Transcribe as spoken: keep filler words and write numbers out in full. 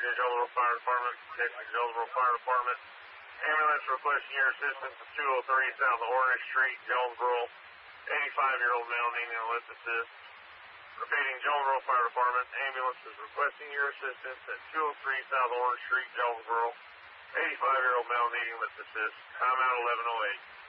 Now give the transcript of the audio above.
to Jonesboro Fire Department. Attention to Jonesboro Fire Department. Ambulance requesting your assistance at two oh three South Orange Street, Jonesboro. eighty-five-year-old male needing a lift assist. Repeating, Jonesboro Fire Department. Ambulance is requesting your assistance at two oh three South Orange Street, Jonesboro. eighty-five-year-old male needing lift assist. Timeout eleven oh eight.